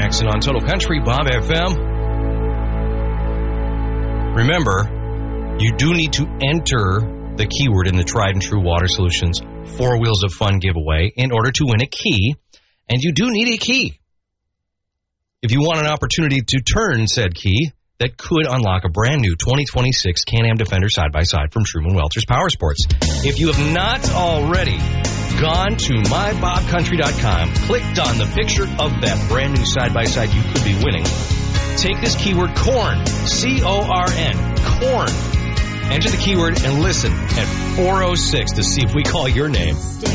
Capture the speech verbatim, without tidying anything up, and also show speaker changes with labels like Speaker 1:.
Speaker 1: Jackson on Total Country, Bob F M. Remember, you do need to enter the keyword in the Tried and True Water Solutions Four Wheels of Fun giveaway in order to win a key, and you do need a key. If you want an opportunity to turn said key, that could unlock a brand new twenty twenty-six Can-Am Defender side-by-side from Truman Welchers Power Sports. If you have not already gone to my bob country dot com, clicked on the picture of that brand new side-by-side you could be winning, take this keyword corn, C O R N, corn. Enter the keyword and listen at four oh six to see if we call your name.